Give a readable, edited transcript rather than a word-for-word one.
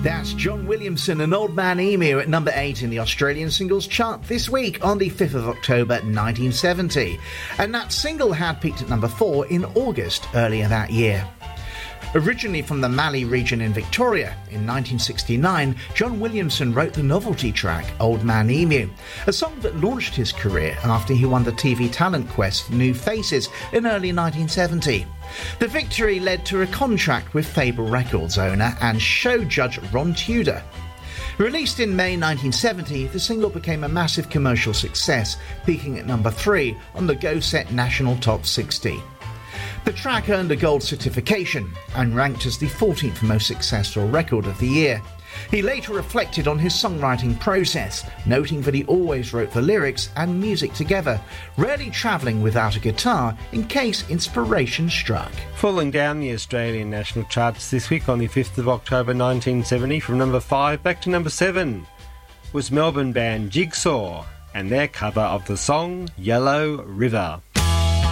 That's John Williamson and Old Man Emu at number 8 in the Australian singles chart this week on the 5th of October 1970. And that single had peaked at number 4 in August earlier that year. Originally from the Mallee region in Victoria, in 1969, John Williamson wrote the novelty track Old Man Emu, a song that launched his career after he won the TV talent quest New Faces in early 1970. The victory led to a contract with Fable Records owner and show judge Ron Tudor. Released in May 1970, the single became a massive commercial success, peaking at number 3 on the Go Set National Top 60. The track earned a gold certification and ranked as the 14th most successful record of the year. He later reflected on his songwriting process, noting that he always wrote the lyrics and music together, rarely travelling without a guitar in case inspiration struck. Falling down the Australian national charts this week on the 5th of October 1970 from number 5 back to number 7 was Melbourne band Jigsaw and their cover of the song Yellow River.